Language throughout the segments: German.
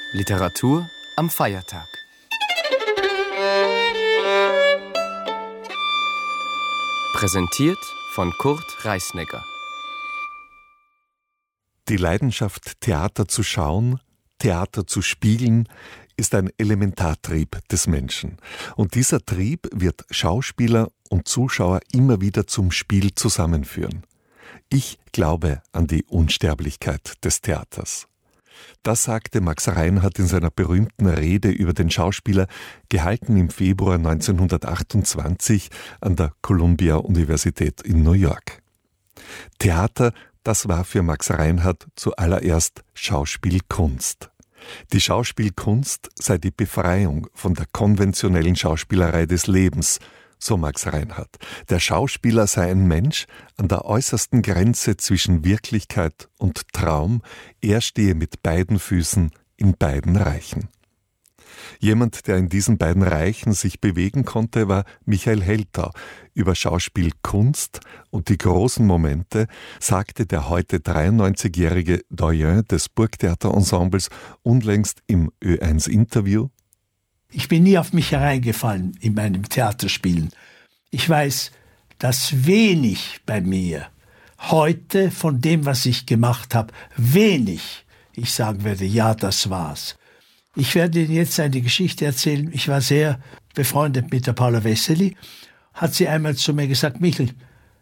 Literatur am Feiertag. Präsentiert von Kurt Reisnegger. Die Leidenschaft, Theater zu schauen, Theater zu spiegeln, ist ein Elementartrieb des Menschen. Und dieser Trieb wird Schauspieler und Zuschauer immer wieder zum Spiel zusammenführen. Ich glaube an die Unsterblichkeit des Theaters. Das sagte Max Reinhardt in seiner berühmten Rede über den Schauspieler, gehalten im Februar 1928 an der Columbia-Universität in New York. Theater, das war für Max Reinhardt zuallererst Schauspielkunst. Die Schauspielkunst sei die Befreiung von der konventionellen Schauspielerei des Lebens, so Max Reinhardt. Der Schauspieler sei ein Mensch an der äußersten Grenze zwischen Wirklichkeit und Traum. Er stehe mit beiden Füßen in beiden Reichen. Jemand, der in diesen beiden Reichen sich bewegen konnte, war Michael Heltau. Über Schauspielkunst und die großen Momente sagte der heute 93-jährige Doyen des Burgtheaterensembles unlängst im Ö1-Interview: Ich bin nie auf mich hereingefallen in meinem Theaterspielen. Ich weiß, dass wenig bei mir heute von dem, was ich gemacht habe, wenig ich sagen werde, ja, das war's. Ich werde Ihnen jetzt eine Geschichte erzählen. Ich war sehr befreundet mit der Paula Wessely. Hat sie einmal zu mir gesagt: Michel,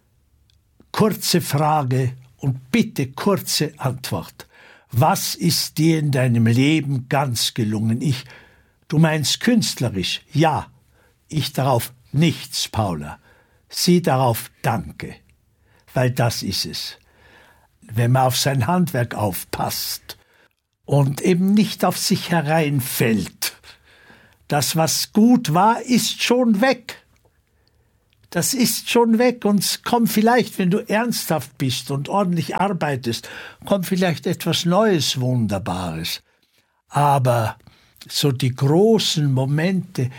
kurze Frage und bitte kurze Antwort. Was ist dir in deinem Leben ganz gelungen? Du meinst künstlerisch? Ja. Ich darauf: nichts, Paula. Sie darauf: danke. Weil das ist es. Wenn man auf sein Handwerk aufpasst und eben nicht auf sich hereinfällt. Das, was gut war, ist schon weg. Das ist schon weg und es kommt vielleicht, wenn du ernsthaft bist und ordentlich arbeitest, kommt vielleicht etwas Neues, Wunderbares. Aber so die großen Momente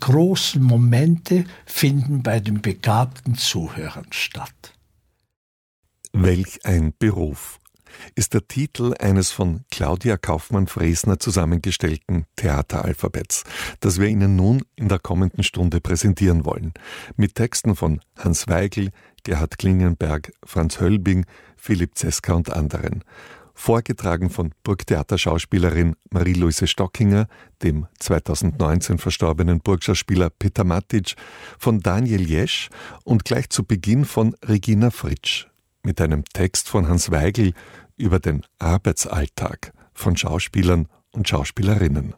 finden bei den begabten Zuhörern statt. Welch ein Beruf ist der Titel eines von Claudia Kaufmann-Fresner zusammengestellten Theateralphabets, das wir Ihnen nun in der kommenden Stunde präsentieren wollen. Mit Texten von Hans Weigl, Gerhard Klingenberg, Franz Hölbing, Philipp Zeska und anderen. Vorgetragen von Burgtheaterschauspielerin Marie-Louise Stockinger, dem 2019 verstorbenen Burgschauspieler Peter Matic, von Daniel Jesch und gleich zu Beginn von Regina Fritsch. Mit einem Text von Hans Weigl über den Arbeitsalltag von Schauspielern und Schauspielerinnen.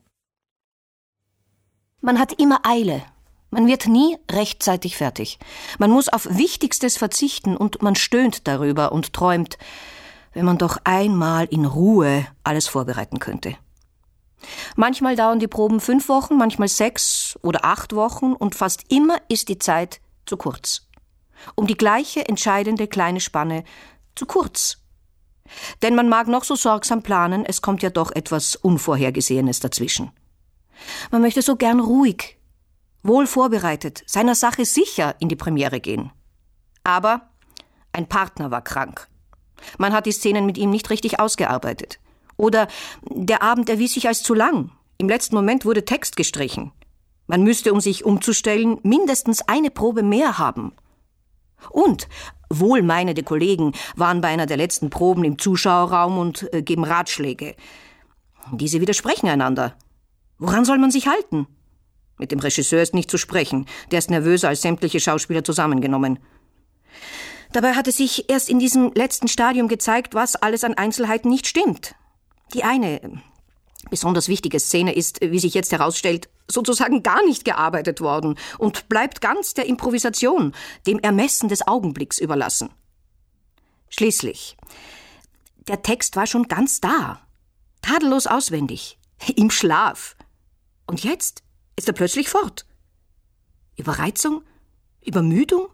Man hat immer Eile. Man wird nie rechtzeitig fertig. Man muss auf Wichtigstes verzichten und man stöhnt darüber und träumt, wenn man doch einmal in Ruhe alles vorbereiten könnte. Manchmal dauern die Proben 5 Wochen, manchmal 6 oder 8 Wochen und fast immer ist die Zeit zu kurz. Um die gleiche entscheidende kleine Spanne zu kurz. Denn man mag noch so sorgsam planen, es kommt ja doch etwas Unvorhergesehenes dazwischen. Man möchte so gern ruhig, wohl vorbereitet, seiner Sache sicher in die Premiere gehen. Aber ein Partner war krank. Man hat die Szenen mit ihm nicht richtig ausgearbeitet. Oder der Abend erwies sich als zu lang. Im letzten Moment wurde Text gestrichen. Man müsste, um sich umzustellen, mindestens eine Probe mehr haben. Und wohlmeinende Kollegen waren bei einer der letzten Proben im Zuschauerraum und geben Ratschläge. Diese widersprechen einander. Woran soll man sich halten? Mit dem Regisseur ist nicht zu sprechen. Der ist nervöser als sämtliche Schauspieler zusammengenommen. Dabei hat es sich erst in diesem letzten Stadium gezeigt, was alles an Einzelheiten nicht stimmt. Die eine besonders wichtige Szene ist, wie sich jetzt herausstellt, sozusagen gar nicht gearbeitet worden und bleibt ganz der Improvisation, dem Ermessen des Augenblicks überlassen. Schließlich, der Text war schon ganz da, tadellos auswendig, im Schlaf. Und jetzt ist er plötzlich fort. Überreizung? Übermüdung?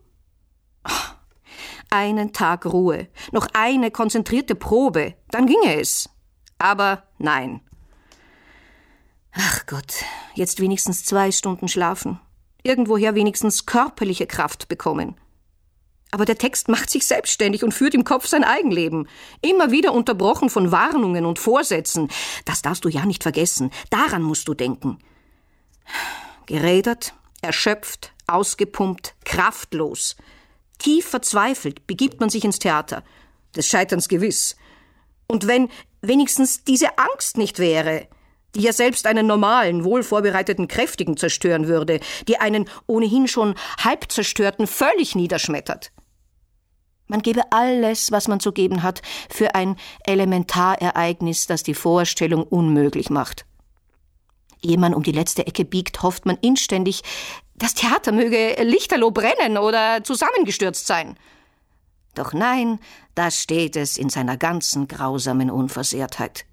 Einen Tag Ruhe, noch eine konzentrierte Probe, dann ginge es. Aber nein. Ach Gott, jetzt wenigstens 2 Stunden schlafen. Irgendwoher wenigstens körperliche Kraft bekommen. Aber der Text macht sich selbstständig und führt im Kopf sein Eigenleben. Immer wieder unterbrochen von Warnungen und Vorsätzen. Das darfst du ja nicht vergessen. Daran musst du denken. Gerädert, erschöpft, ausgepumpt, kraftlos. Tief verzweifelt begibt man sich ins Theater. Des Scheiterns gewiss. Und wenn wenigstens diese Angst nicht wäre, die ja selbst einen normalen, wohlvorbereiteten Kräftigen zerstören würde, die einen ohnehin schon halb zerstörten völlig niederschmettert. Man gebe alles, was man zu geben hat, für ein Elementarereignis, das die Vorstellung unmöglich macht. Ehe man um die letzte Ecke biegt, hofft man inständig, das Theater möge lichterloh brennen oder zusammengestürzt sein. Doch nein, da steht es in seiner ganzen grausamen Unversehrtheit.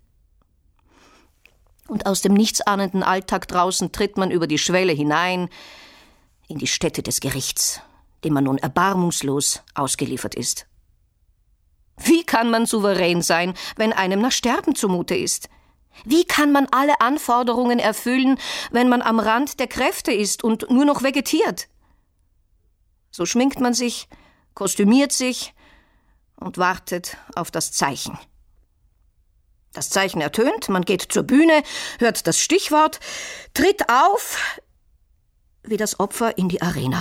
Und aus dem nichtsahnenden Alltag draußen tritt man über die Schwelle hinein in die Stätte des Gerichts, dem man nun erbarmungslos ausgeliefert ist. Wie kann man souverän sein, wenn einem nach Sterben zumute ist? Wie kann man alle Anforderungen erfüllen, wenn man am Rand der Kräfte ist und nur noch vegetiert? So schminkt man sich, kostümiert sich und wartet auf das Zeichen. Das Zeichen ertönt, man geht zur Bühne, hört das Stichwort, tritt auf wie das Opfer in die Arena.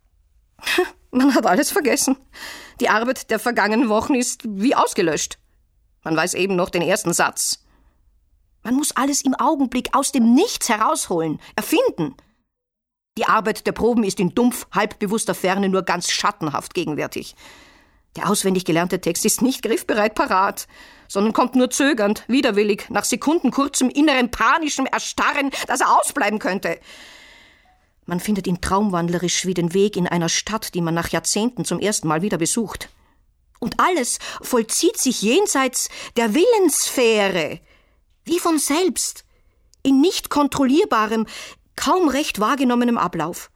Man hat alles vergessen. Die Arbeit der vergangenen Wochen ist wie ausgelöscht. Man weiß eben noch den ersten Satz. Man muss alles im Augenblick aus dem Nichts herausholen, erfinden. Die Arbeit der Proben ist in dumpf, halbbewusster Ferne nur ganz schattenhaft gegenwärtig. Der auswendig gelernte Text ist nicht griffbereit parat, sondern kommt nur zögernd, widerwillig, nach sekundenkurzem inneren panischem Erstarren, dass er ausbleiben könnte. Man findet ihn traumwandlerisch wie den Weg in einer Stadt, die man nach Jahrzehnten zum ersten Mal wieder besucht. Und alles vollzieht sich jenseits der Willenssphäre, wie von selbst, in nicht kontrollierbarem, kaum recht wahrgenommenem Ablauf.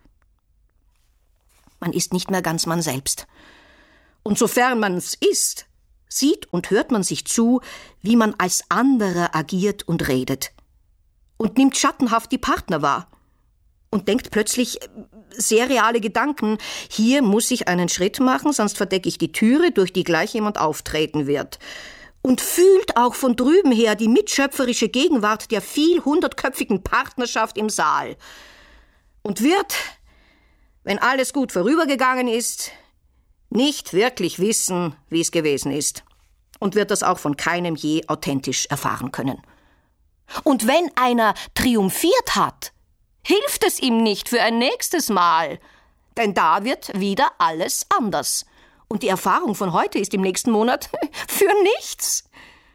Man ist nicht mehr ganz man selbst. Und sofern man's ist, sieht und hört man sich zu, wie man als anderer agiert und redet. Und nimmt schattenhaft die Partner wahr. Und denkt plötzlich sehr reale Gedanken. Hier muss ich einen Schritt machen, sonst verdecke ich die Türe, durch die gleich jemand auftreten wird. Und fühlt auch von drüben her die mitschöpferische Gegenwart der hundertköpfigen Partnerschaft im Saal. Und wird, wenn alles gut vorübergegangen ist, nicht wirklich wissen, wie es gewesen ist. Und wird das auch von keinem je authentisch erfahren können. Und wenn einer triumphiert hat, hilft es ihm nicht für ein nächstes Mal. Denn da wird wieder alles anders. Und die Erfahrung von heute ist im nächsten Monat für nichts.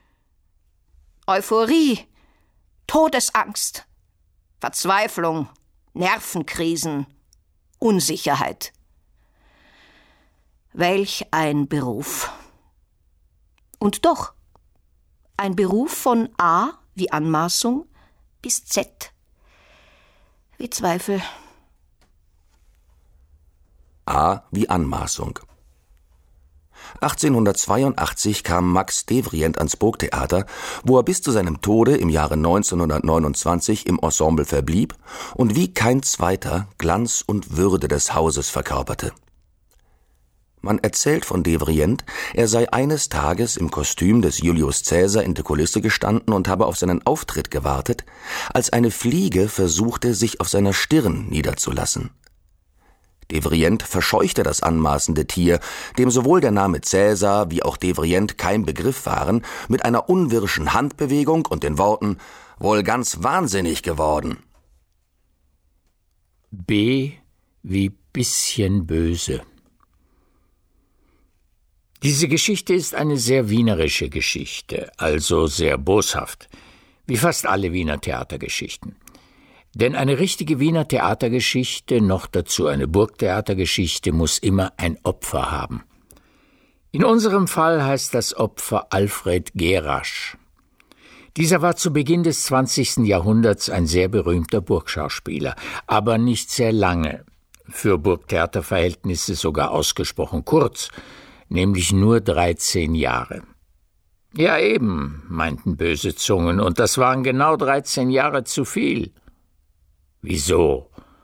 Euphorie, Todesangst, Verzweiflung, Nervenkrisen, Unsicherheit. Welch ein Beruf. Und doch, ein Beruf von A wie Anmaßung bis Z wie Zweifel. A wie Anmaßung. 1882 kam Max Devrient ans Burgtheater, wo er bis zu seinem Tode im Jahre 1929 im Ensemble verblieb und wie kein zweiter Glanz und Würde des Hauses verkörperte. Man erzählt von Devrient, er sei eines Tages im Kostüm des Julius Caesar in der Kulisse gestanden und habe auf seinen Auftritt gewartet, als eine Fliege versuchte, sich auf seiner Stirn niederzulassen. Devrient verscheuchte das anmaßende Tier, dem sowohl der Name Caesar wie auch Devrient kein Begriff waren, mit einer unwirschen Handbewegung und den Worten »wohl ganz wahnsinnig geworden«. B wie bisschen böse. Diese Geschichte ist eine sehr wienerische Geschichte, also sehr boshaft, wie fast alle Wiener Theatergeschichten. Denn eine richtige Wiener Theatergeschichte, noch dazu eine Burgtheatergeschichte, muss immer ein Opfer haben. In unserem Fall heißt das Opfer Alfred Gerasch. Dieser war zu Beginn des 20. Jahrhunderts ein sehr berühmter Burgschauspieler, aber nicht sehr lange, für Burgtheaterverhältnisse sogar ausgesprochen kurz, nämlich nur 13 Jahre. Ja eben, meinten böse Zungen, und das waren genau 13 Jahre zu viel. Wieso?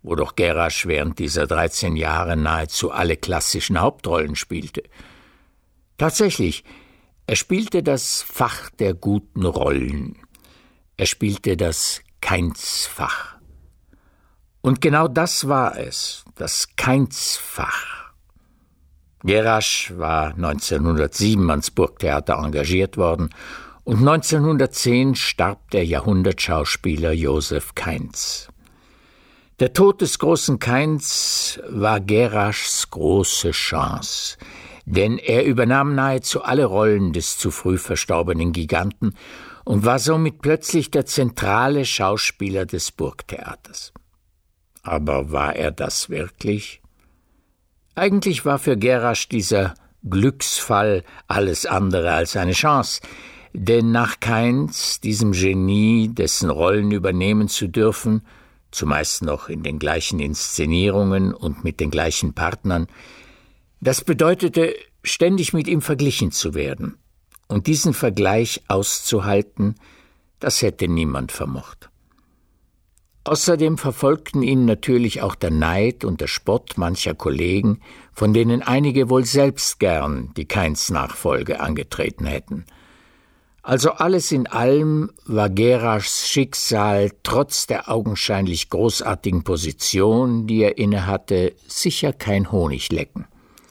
wo doch Gerrasch während dieser 13 Jahre nahezu alle klassischen Hauptrollen spielte. Tatsächlich, er spielte das Fach der guten Rollen. Er spielte das Kainz-Fach. Und genau das war es, das Kainz-Fach. Gerrasch war 1907 ans Burgtheater engagiert worden und 1910 starb der Jahrhundertschauspieler Joseph Kainz. Der Tod des großen Kainz war Gerraschs große Chance, denn er übernahm nahezu alle Rollen des zu früh verstorbenen Giganten und war somit plötzlich der zentrale Schauspieler des Burgtheaters. Aber war er das wirklich? Eigentlich war für Gerrasch dieser Glücksfall alles andere als eine Chance, denn nach Kainz, diesem Genie, dessen Rollen übernehmen zu dürfen, zumeist noch in den gleichen Inszenierungen und mit den gleichen Partnern, das bedeutete, ständig mit ihm verglichen zu werden. Und diesen Vergleich auszuhalten, das hätte niemand vermocht. Außerdem verfolgten ihn natürlich auch der Neid und der Spott mancher Kollegen, von denen einige wohl selbst gern die Kainz-Nachfolge angetreten hätten. Also alles in allem war Gerraschs Schicksal trotz der augenscheinlich großartigen Position, die er innehatte, sicher kein Honiglecken.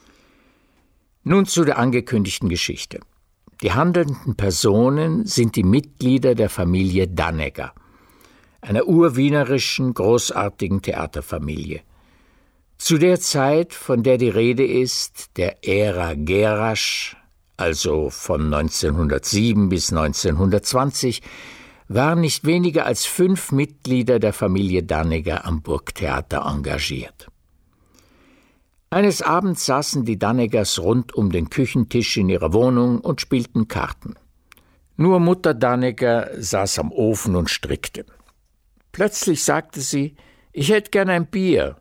Nun zu der angekündigten Geschichte. Die handelnden Personen sind die Mitglieder der Familie Danneger, einer urwienerischen, großartigen Theaterfamilie. Zu der Zeit, von der die Rede ist, der Ära Gerrasch, also von 1907 bis 1920, waren nicht weniger als 5 Mitglieder der Familie Danneger am Burgtheater engagiert. Eines Abends saßen die Dannegers rund um den Küchentisch in ihrer Wohnung und spielten Karten. Nur Mutter Danneger saß am Ofen und strickte. Plötzlich sagte sie, »Ich hätte gern ein Bier.«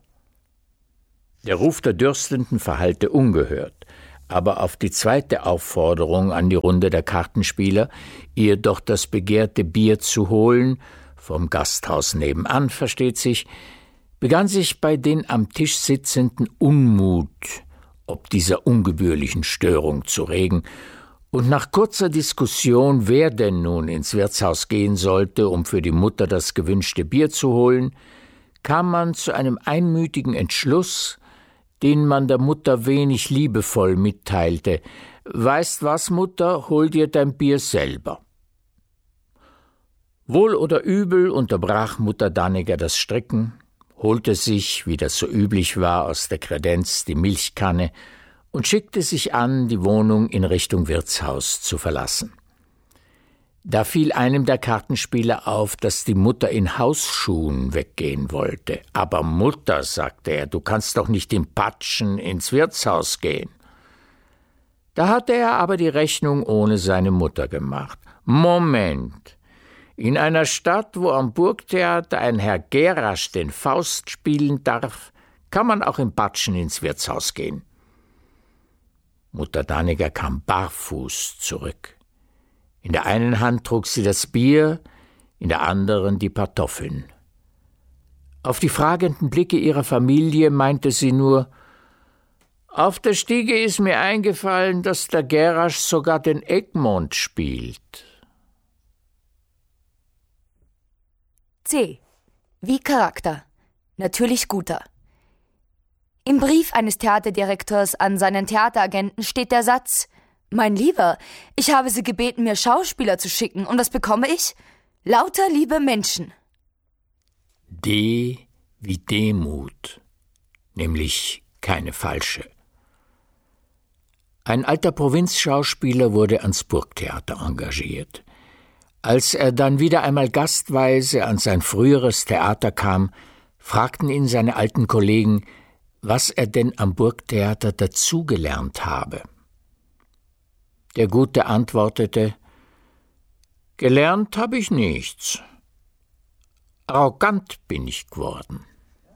Der Ruf der Dürstenden verhallte ungehört. Aber auf die zweite Aufforderung an die Runde der Kartenspieler, ihr doch das begehrte Bier zu holen, vom Gasthaus nebenan, versteht sich, begann sich bei den am Tisch Sitzenden Unmut ob dieser ungebührlichen Störung zu regen, und nach kurzer Diskussion, wer denn nun ins Wirtshaus gehen sollte, um für die Mutter das gewünschte Bier zu holen, kam man zu einem einmütigen Entschluss, den man der Mutter wenig liebevoll mitteilte. »Weißt was, Mutter, hol dir dein Bier selber.« Wohl oder übel unterbrach Mutter Danneger das Stricken, holte sich, wie das so üblich war, aus der Kredenz die Milchkanne und schickte sich an, die Wohnung in Richtung Wirtshaus zu verlassen. Da fiel einem der Kartenspieler auf, dass die Mutter in Hausschuhen weggehen wollte. »Aber Mutter«, sagte er, »du kannst doch nicht in Patschen ins Wirtshaus gehen.« Da hatte er aber die Rechnung ohne seine Mutter gemacht. »Moment, in einer Stadt, wo am Burgtheater ein Herr Gerrasch den Faust spielen darf, kann man auch in Patschen ins Wirtshaus gehen.« Mutter Danneger kam barfuß zurück. In der einen Hand trug sie das Bier, in der anderen die Kartoffeln. Auf die fragenden Blicke ihrer Familie meinte sie nur, »Auf der Stiege ist mir eingefallen, dass der Gerrasch sogar den Egmont spielt.« C. Wie Charakter. Natürlich guter. Im Brief eines Theaterdirektors an seinen Theateragenten steht der Satz, »Mein Lieber, ich habe Sie gebeten, mir Schauspieler zu schicken, und was bekomme ich? Lauter liebe Menschen.« D wie Demut, nämlich keine falsche. Ein alter Provinzschauspieler wurde ans Burgtheater engagiert. Als er dann wieder einmal gastweise an sein früheres Theater kam, fragten ihn seine alten Kollegen, was er denn am Burgtheater dazugelernt habe. Der Gute antwortete, »Gelernt habe ich nichts. Arrogant bin ich geworden.«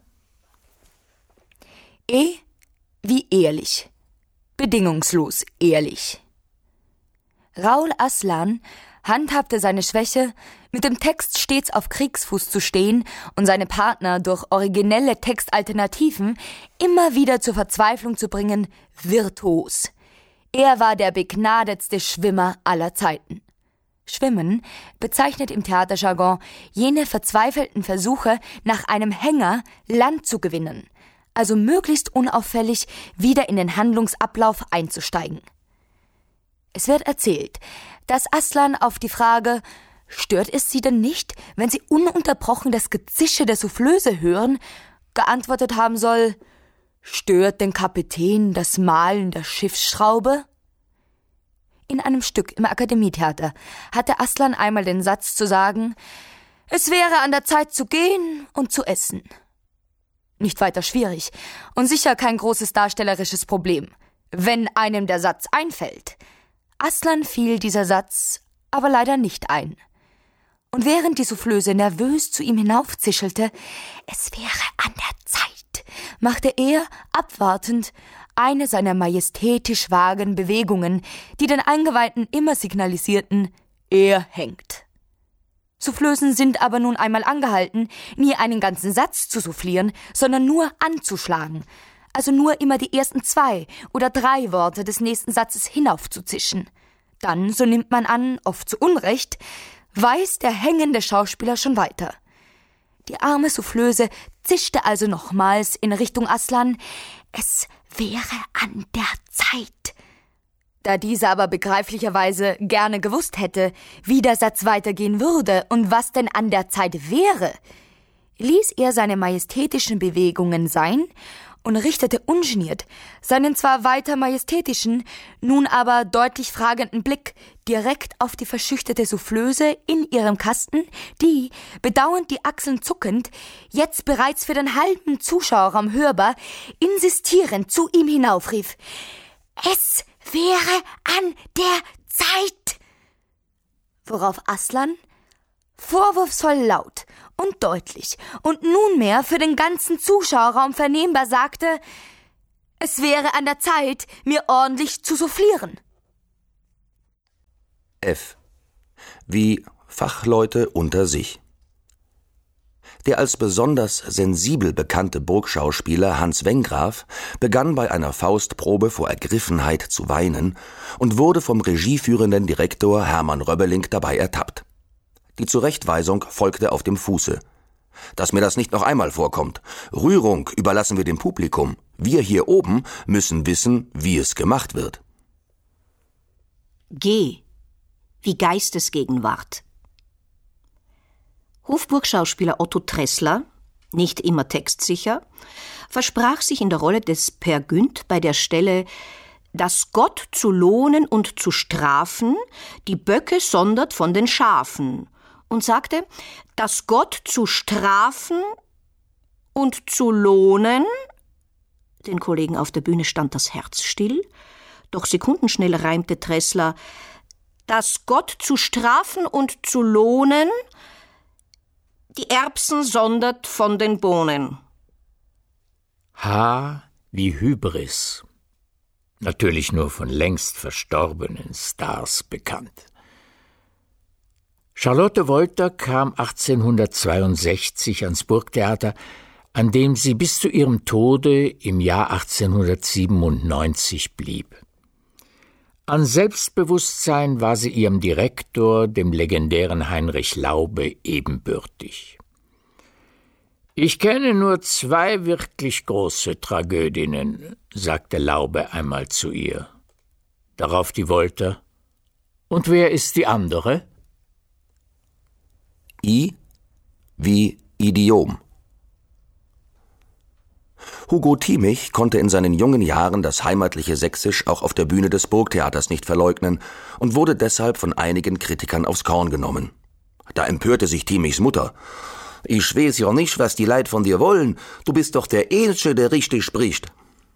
E wie ehrlich. Bedingungslos ehrlich. Raoul Aslan handhabte seine Schwäche, mit dem Text stets auf Kriegsfuß zu stehen und seine Partner durch originelle Textalternativen immer wieder zur Verzweiflung zu bringen, virtuos. Er war der begnadetste Schwimmer aller Zeiten. Schwimmen bezeichnet im Theaterjargon jene verzweifelten Versuche, nach einem Hänger Land zu gewinnen, also möglichst unauffällig wieder in den Handlungsablauf einzusteigen. Es wird erzählt, dass Aslan auf die Frage, stört es Sie denn nicht, wenn Sie ununterbrochen das Gezische der Soufflöse hören, geantwortet haben soll, stört den Kapitän das Malen der Schiffsschraube? In einem Stück im Akademietheater hatte Aslan einmal den Satz zu sagen, es wäre an der Zeit zu gehen und zu essen. Nicht weiter schwierig und sicher kein großes darstellerisches Problem, wenn einem der Satz einfällt. Aslan fiel dieser Satz aber leider nicht ein. Und während die Soufflöse nervös zu ihm hinaufzischelte, es wäre an der Zeit, machte er, abwartend, eine seiner majestätisch vagen Bewegungen, die den Eingeweihten immer signalisierten, er hängt. Soufflösen sind aber nun einmal angehalten, nie einen ganzen Satz zu soufflieren, sondern nur anzuschlagen, also nur immer die ersten 2 oder 3 Worte des nächsten Satzes hinaufzuzischen. Dann, so nimmt man an, oft zu Unrecht, weiß der hängende Schauspieler schon weiter. Die arme Soufflöse zischte also nochmals in Richtung Aslan, es wäre an der Zeit. Da dieser aber begreiflicherweise gerne gewusst hätte, wie der Satz weitergehen würde und was denn an der Zeit wäre, ließ er seine majestätischen Bewegungen sein und richtete ungeniert seinen zwar weiter majestätischen, nun aber deutlich fragenden Blick direkt auf die verschüchterte Soufflöse in ihrem Kasten, die, bedauernd die Achseln zuckend, jetzt bereits für den halben Zuschauerraum hörbar, insistierend zu ihm hinaufrief, »Es wäre an der Zeit!« Worauf Aslan vorwurfsvoll laut und deutlich und nunmehr für den ganzen Zuschauerraum vernehmbar sagte, es wäre an der Zeit, mir ordentlich zu soufflieren. F. Wie Fachleute unter sich. Der als besonders sensibel bekannte Burgschauspieler Hans Wengraf begann bei einer Faustprobe vor Ergriffenheit zu weinen und wurde vom regieführenden Direktor Hermann Röbbeling dabei ertappt. Die Zurechtweisung folgte auf dem Fuße. Dass mir das nicht noch einmal vorkommt. Rührung überlassen wir dem Publikum. Wir hier oben müssen wissen, wie es gemacht wird. G. Wie Geistesgegenwart. Hofburgschauspieler Otto Tressler, nicht immer textsicher, versprach sich in der Rolle des Per Günd bei der Stelle, dass Gott zu lohnen und zu strafen die Böcke sondert von den Schafen, und sagte, dass Gott zu strafen und zu lohnen, den Kollegen auf der Bühne stand das Herz still, doch sekundenschnell reimte Tressler, dass Gott zu strafen und zu lohnen die Erbsen sondert von den Bohnen. H wie Hybris. Natürlich nur von längst verstorbenen Stars bekannt. Charlotte Wolter kam 1862 ans Burgtheater, an dem sie bis zu ihrem Tode im Jahr 1897 blieb. An Selbstbewusstsein war sie ihrem Direktor, dem legendären Heinrich Laube, ebenbürtig. »Ich kenne nur 2 wirklich große Tragödinnen«, sagte Laube einmal zu ihr. Darauf die Wolter, »Und wer ist die andere?« I wie Idiom. Hugo Thiemich konnte in seinen jungen Jahren das heimatliche Sächsisch auch auf der Bühne des Burgtheaters nicht verleugnen und wurde deshalb von einigen Kritikern aufs Korn genommen. Da empörte sich Thiemichs Mutter. »Ich weiß ja nicht, was die Leid von dir wollen. Du bist doch der Einzige, der richtig spricht.«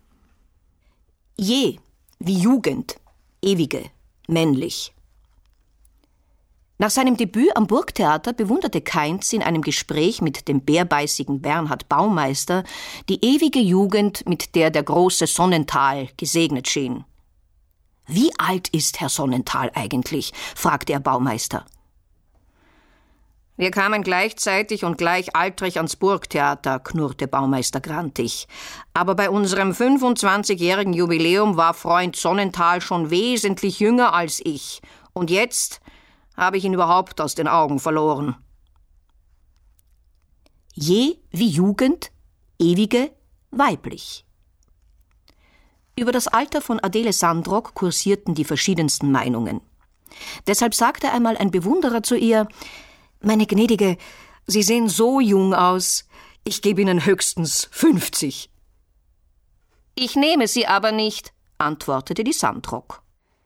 Je wie Jugend, ewige, männlich. Nach seinem Debüt am Burgtheater bewunderte Kainz in einem Gespräch mit dem bärbeißigen Bernhard Baumeister die ewige Jugend, mit der der große Sonnenthal gesegnet schien. »Wie alt ist Herr Sonnenthal eigentlich?« fragte er Baumeister. »Wir kamen gleichzeitig und gleichaltrig ans Burgtheater«, knurrte Baumeister grantig. »Aber bei unserem 25-jährigen Jubiläum war Freund Sonnenthal schon wesentlich jünger als ich. Und jetzt habe ich ihn überhaupt aus den Augen verloren.« Je wie Jugend, ewige, weiblich. Über das Alter von Adele Sandrock kursierten die verschiedensten Meinungen. Deshalb sagte einmal ein Bewunderer zu ihr: »Meine Gnädige, Sie sehen so jung aus. Ich gebe Ihnen höchstens 50. »Ich nehme sie aber nicht«, antwortete die Sandrock.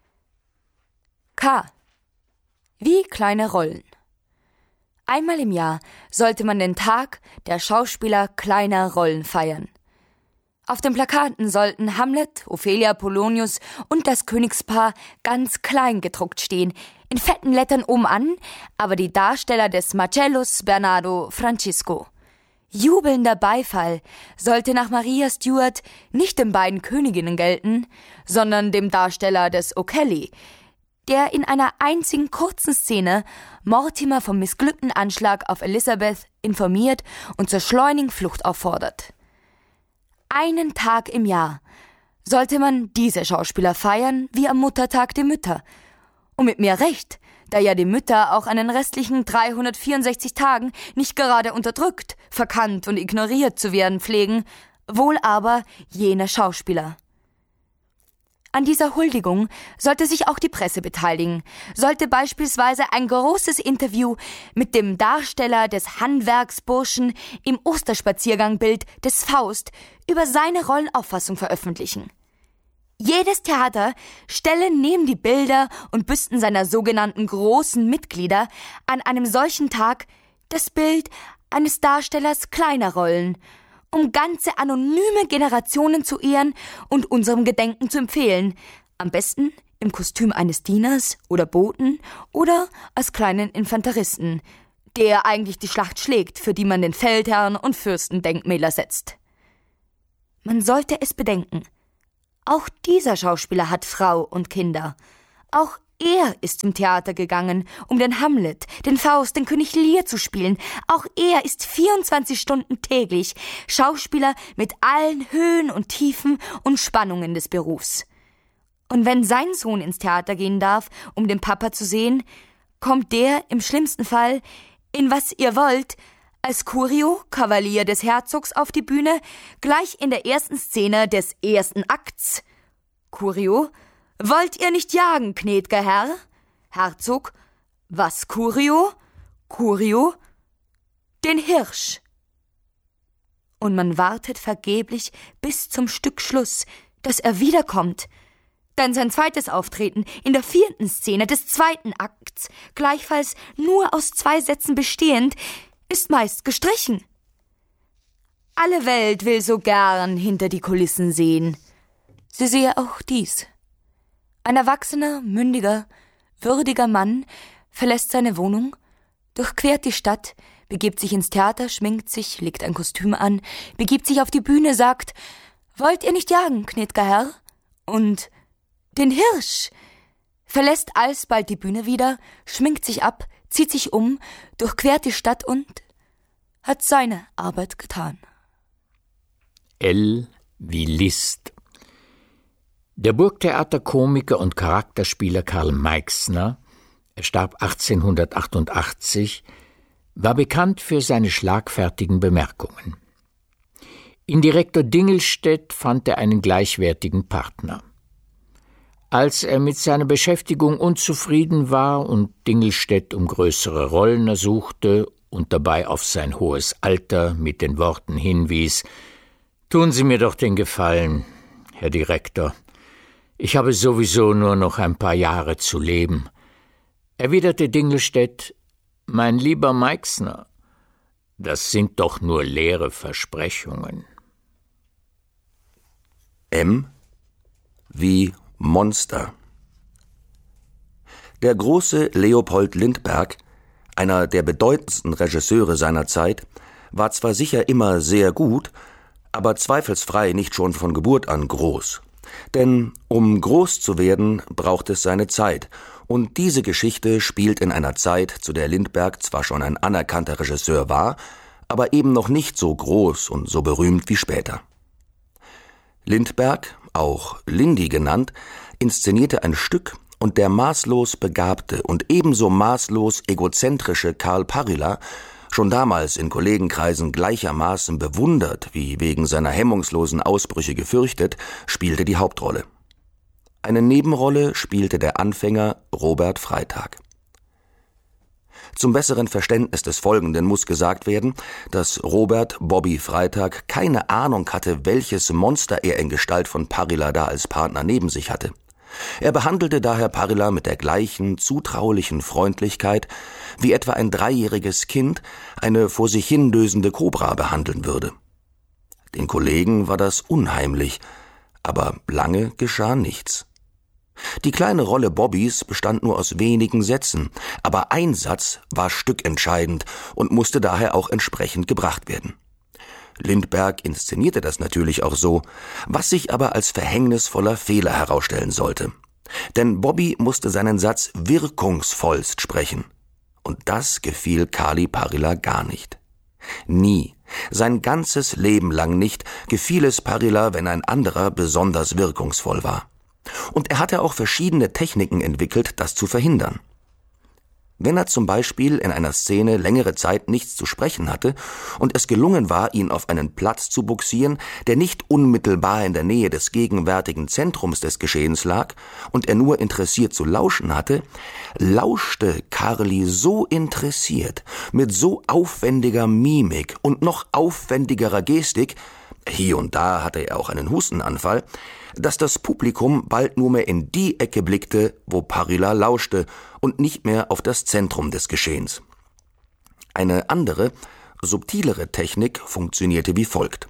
K. Wie kleine Rollen. Einmal im Jahr sollte man den Tag der Schauspieler kleiner Rollen feiern. Auf den Plakaten sollten Hamlet, Ophelia, Polonius und das Königspaar ganz klein gedruckt stehen, in fetten Lettern oben an, aber die Darsteller des Marcellus, Bernardo, Francisco. Jubelnder Beifall sollte nach Maria Stuart nicht den beiden Königinnen gelten, sondern dem Darsteller des O'Kelly, der in einer einzigen kurzen Szene Mortimer vom missglückten Anschlag auf Elizabeth informiert und zur schleunigen Flucht auffordert. Einen Tag im Jahr sollte man diese Schauspieler feiern wie am Muttertag die Mütter. Und mit mehr Recht, da ja die Mütter auch an den restlichen 364 Tagen nicht gerade unterdrückt, verkannt und ignoriert zu werden pflegen, wohl aber jene Schauspieler. An dieser Huldigung sollte sich auch die Presse beteiligen, sollte beispielsweise ein großes Interview mit dem Darsteller des Handwerksburschen im Osterspaziergangbild des Faust über seine Rollenauffassung veröffentlichen. Jedes Theater stelle neben die Bilder und Büsten seiner sogenannten großen Mitglieder an einem solchen Tag das Bild eines Darstellers kleiner Rollen, um ganze anonyme Generationen zu ehren und unserem Gedenken zu empfehlen, am besten im Kostüm eines Dieners oder Boten oder als kleinen Infanteristen, der eigentlich die Schlacht schlägt, für die man den Feldherrn und Fürsten Denkmäler setzt. Man sollte es bedenken, auch dieser Schauspieler hat Frau und Kinder. Auch er ist zum Theater gegangen, um den Hamlet, den Faust, den König Lear zu spielen. Auch er ist 24 Stunden täglich Schauspieler mit allen Höhen und Tiefen und Spannungen des Berufs. Und wenn sein Sohn ins Theater gehen darf, um den Papa zu sehen, kommt der im schlimmsten Fall in Was ihr wollt als Curio, Kavalier des Herzogs, auf die Bühne, gleich in der ersten Szene des ersten Akts. Curio: »Wollt ihr nicht jagen, gnäd'ger Herr?« Herzog: »Was, Curio?« Curio: »Den Hirsch.« Und man wartet vergeblich bis zum Stückschluss, dass er wiederkommt. Denn sein zweites Auftreten in der 4. Szene des 2. Akts, gleichfalls nur aus 2 Sätzen bestehend, ist meist gestrichen. Alle Welt will so gern hinter die Kulissen sehen. Sie sehe auch dies. Ein erwachsener, mündiger, würdiger Mann verlässt seine Wohnung, durchquert die Stadt, begibt sich ins Theater, schminkt sich, legt ein Kostüm an, begibt sich auf die Bühne, sagt: »Wollt ihr nicht jagen, gnäd'ger Herr?« Und »Den Hirsch«, verlässt alsbald die Bühne wieder, schminkt sich ab, zieht sich um, durchquert die Stadt und hat seine Arbeit getan. L wie List. Der Burgtheaterkomiker und Charakterspieler Karl Meixner, er starb 1888, war bekannt für seine schlagfertigen Bemerkungen. In Direktor Dingelstedt fand er einen gleichwertigen Partner. Als er mit seiner Beschäftigung unzufrieden war und Dingelstedt um größere Rollen ersuchte und dabei auf sein hohes Alter mit den Worten hinwies: »Tun Sie mir doch den Gefallen, Herr Direktor. Ich habe sowieso nur noch ein paar Jahre zu leben«, erwiderte Dingelstedt: »Mein lieber Meixner, das sind doch nur leere Versprechungen.« M wie Monster. Der große Leopold Lindbergh, einer der bedeutendsten Regisseure seiner Zeit, war zwar sicher immer sehr gut, aber zweifelsfrei nicht schon von Geburt an groß. Denn um groß zu werden, braucht es seine Zeit. Und diese Geschichte spielt in einer Zeit, zu der Lindbergh zwar schon ein anerkannter Regisseur war, aber eben noch nicht so groß und so berühmt wie später. Lindbergh, auch Lindy genannt, inszenierte ein Stück und der maßlos begabte und ebenso maßlos egozentrische Karl Parrila, schon damals in Kollegenkreisen gleichermaßen bewundert wie wegen seiner hemmungslosen Ausbrüche gefürchtet, spielte die Hauptrolle. Eine Nebenrolle spielte der Anfänger Robert Freitag. Zum besseren Verständnis des Folgenden muss gesagt werden, dass Robert Bobby Freitag keine Ahnung hatte, welches Monster er in Gestalt von Parrila da als Partner neben sich hatte. Er behandelte daher Parrila mit der gleichen zutraulichen Freundlichkeit, wie etwa ein 3-jähriges Kind eine vor sich hin dösende Kobra behandeln würde. Den Kollegen war das unheimlich, aber lange geschah nichts. Die kleine Rolle Bobbys bestand nur aus wenigen Sätzen, aber ein Satz war stückentscheidend und musste daher auch entsprechend gebracht werden. Lindbergh inszenierte das natürlich auch so, was sich aber als verhängnisvoller Fehler herausstellen sollte. Denn Bobby musste seinen Satz wirkungsvollst sprechen. Und das gefiel Kali Parrila gar nicht. Nie, sein ganzes Leben lang nicht, gefiel es Parrila, wenn ein anderer besonders wirkungsvoll war. Und er hatte auch verschiedene Techniken entwickelt, das zu verhindern. Wenn er zum Beispiel in einer Szene längere Zeit nichts zu sprechen hatte und es gelungen war, ihn auf einen Platz zu bugsieren, der nicht unmittelbar in der Nähe des gegenwärtigen Zentrums des Geschehens lag und er nur interessiert zu lauschen hatte, lauschte Karli so interessiert, mit so aufwendiger Mimik und noch aufwendigerer Gestik, hier und da hatte er auch einen Hustenanfall, dass das Publikum bald nur mehr in die Ecke blickte, wo Parrila lauschte und nicht mehr auf das Zentrum des Geschehens. Eine andere, subtilere Technik funktionierte wie folgt.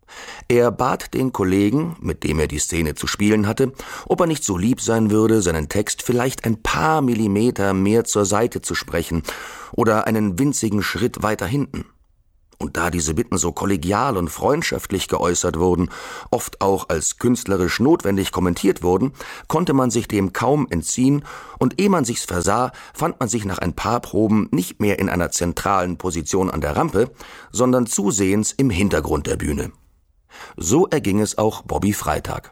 Er bat den Kollegen, mit dem er die Szene zu spielen hatte, ob er nicht so lieb sein würde, seinen Text vielleicht ein paar Millimeter mehr zur Seite zu sprechen oder einen winzigen Schritt weiter hinten. Und da diese Bitten so kollegial und freundschaftlich geäußert wurden, oft auch als künstlerisch notwendig kommentiert wurden, konnte man sich dem kaum entziehen, und ehe man sich's versah, fand man sich nach ein paar Proben nicht mehr in einer zentralen Position an der Rampe, sondern zusehends im Hintergrund der Bühne. So erging es auch Bobby Freitag.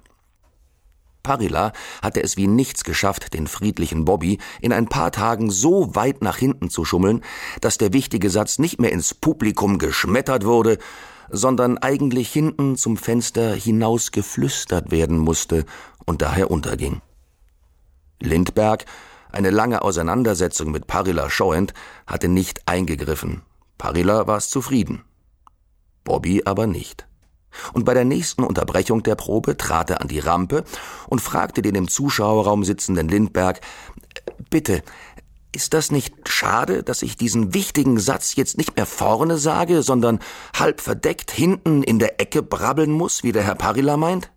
Parrila hatte es wie nichts geschafft, den friedlichen Bobby in ein paar Tagen so weit nach hinten zu schummeln, dass der wichtige Satz nicht mehr ins Publikum geschmettert wurde, sondern eigentlich hinten zum Fenster hinaus geflüstert werden musste und daher unterging. Lindbergh, eine lange Auseinandersetzung mit Parrila scheuend, hatte nicht eingegriffen. Parrila war es zufrieden. Bobby aber nicht. Und bei der nächsten Unterbrechung der Probe trat er an die Rampe und fragte den im Zuschauerraum sitzenden Lindbergh: »Bitte, ist das nicht schade, dass ich diesen wichtigen Satz jetzt nicht mehr vorne sage, sondern halb verdeckt hinten in der Ecke brabbeln muss, wie der Herr Parrila meint?«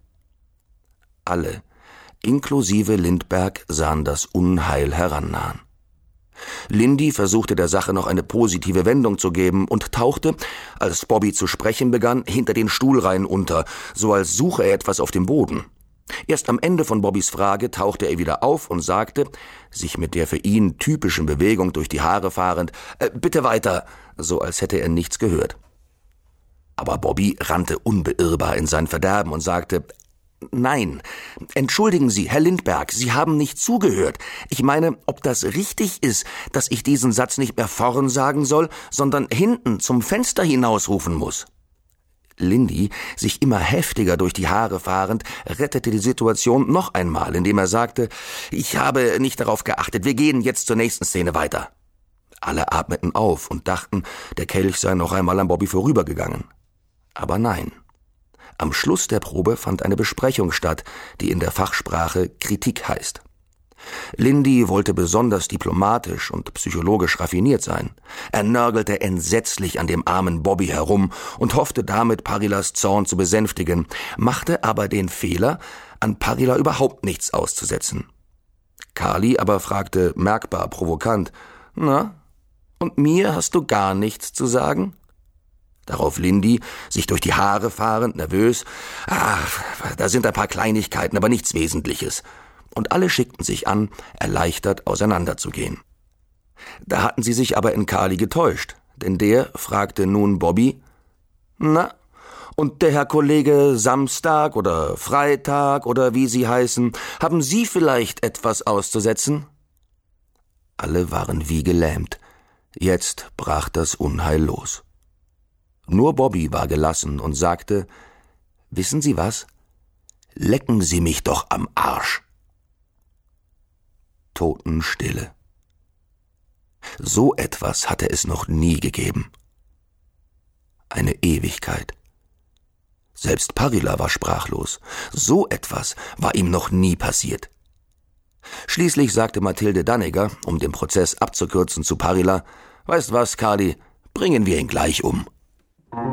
Alle, inklusive Lindbergh, sahen das Unheil herannahen. Lindy versuchte der Sache noch eine positive Wendung zu geben und tauchte, als Bobby zu sprechen begann, hinter den Stuhlreihen unter, so als suche er etwas auf dem Boden. Erst am Ende von Bobbys Frage tauchte er wieder auf und sagte, sich mit der für ihn typischen Bewegung durch die Haare fahrend, »Bitte weiter«, so als hätte er nichts gehört. Aber Bobby rannte unbeirrbar in sein Verderben und sagte, »Nein, entschuldigen Sie, Herr Lindbergh, Sie haben nicht zugehört. Ich meine, ob das richtig ist, dass ich diesen Satz nicht mehr vorn sagen soll, sondern hinten zum Fenster hinausrufen muss.« Lindy, sich immer heftiger durch die Haare fahrend, rettete die Situation noch einmal, indem er sagte, »Ich habe nicht darauf geachtet, wir gehen jetzt zur nächsten Szene weiter.« Alle atmeten auf und dachten, der Kelch sei noch einmal an Bobby vorübergegangen. Aber nein. Am Schluss der Probe fand eine Besprechung statt, die in der Fachsprache Kritik heißt. Lindy wollte besonders diplomatisch und psychologisch raffiniert sein. Er nörgelte entsetzlich an dem armen Bobby herum und hoffte damit, Parrilas Zorn zu besänftigen, machte aber den Fehler, an Parrila überhaupt nichts auszusetzen. Kali aber fragte merkbar provokant, »Na, und mir hast du gar nichts zu sagen?« Darauf Lindy, sich durch die Haare fahrend, nervös. Da sind ein paar Kleinigkeiten, aber nichts Wesentliches. Und alle schickten sich an, erleichtert auseinanderzugehen. Da hatten sie sich aber in Carly getäuscht, denn der fragte nun Bobby: »Na, und der Herr Kollege Samstag oder Freitag oder wie Sie heißen, haben Sie vielleicht etwas auszusetzen?« Alle waren wie gelähmt. Jetzt brach das Unheil los. Nur Bobby war gelassen und sagte: »Wissen Sie was? Lecken Sie mich doch am Arsch.« Totenstille. So etwas hatte es noch nie gegeben. Eine Ewigkeit. Selbst Parilla war sprachlos. So etwas war ihm noch nie passiert. Schließlich sagte Mathilde Danneger, um den Prozess abzukürzen, zu Parilla: »Weißt was, Carly, bringen wir ihn gleich um.«